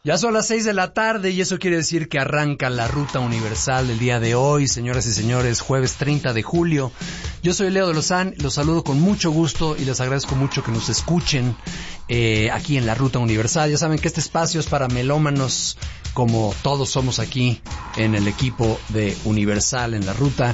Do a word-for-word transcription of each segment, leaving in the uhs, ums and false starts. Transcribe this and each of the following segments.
Ya son las seis de la tarde y eso quiere decir que arranca la Ruta Universal el día de hoy, señoras y señores, jueves treinta de julio. Yo soy Leo de Lozán, los saludo con mucho gusto y les agradezco mucho que nos escuchen eh, aquí en la Ruta Universal. Ya saben que este espacio es para melómanos, como todos somos aquí en el equipo de Universal en la Ruta.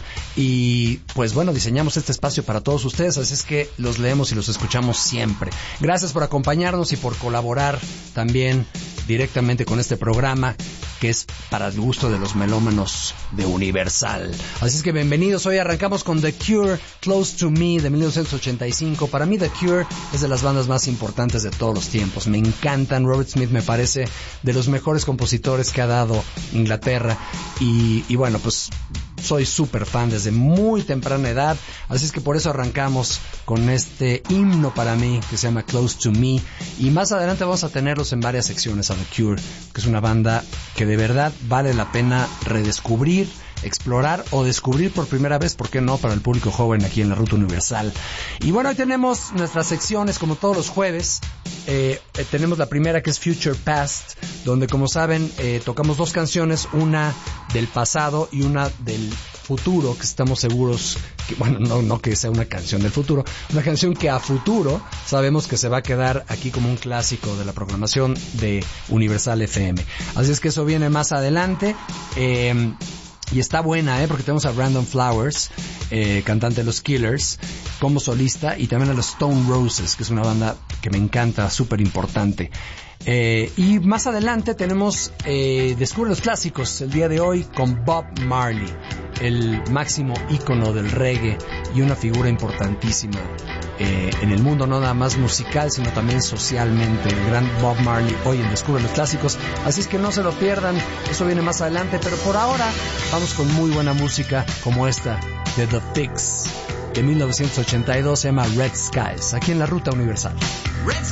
Y pues bueno, diseñamos este espacio para todos ustedes, así es que los leemos y los escuchamos siempre. Gracias por acompañarnos y por colaborar también directamente con este programa que es para el gusto de los melómanos de Universal. Así es que bienvenidos. Hoy arrancamos con The Cure, Close to Me, de mil novecientos ochenta y cinco. Para mí The Cure es de las bandas más importantes de todos los tiempos. Me encantan. Robert Smith me parece de los mejores compositores que ha dado Inglaterra. Y, y bueno, pues soy súper fan desde muy temprana edad, así es que por eso arrancamos con este himno para mí que se llama Close to Me, y más adelante vamos a tenerlos en varias secciones a The Cure, que es una banda que de verdad vale la pena redescubrir, explorar o descubrir por primera vez, ¿por qué no?, para el público joven aquí en la Ruta Universal. Y bueno, hoy tenemos nuestras secciones como todos los jueves. Eh, eh, tenemos la primera, que es Future Past, donde, como saben, eh, tocamos dos canciones, una del pasado y una del futuro, que estamos seguros que, bueno, no, no que sea una canción del futuro, una canción que a futuro sabemos que se va a quedar aquí como un clásico de la programación de Universal F M. Así es que eso viene más adelante. Eh, Y está buena, ¿eh? Porque tenemos a Brandon Flowers, eh, cantante de los Killers, como solista, y también a los Stone Roses, que es una banda que me encanta, súper importante. Eh, y más adelante tenemos eh, Descubre los Clásicos, el día de hoy, con Bob Marley, el máximo ícono del reggae y una figura importantísima eh, en el mundo, no nada más musical, sino también socialmente, el gran Bob Marley, hoy en Descubre los Clásicos. Así es que no se lo pierdan, eso viene más adelante, pero por ahora vamos con muy buena música como esta de The Fix, de mil novecientos ochenta y dos, se llama Red Skies, aquí en la Ruta Universal. Red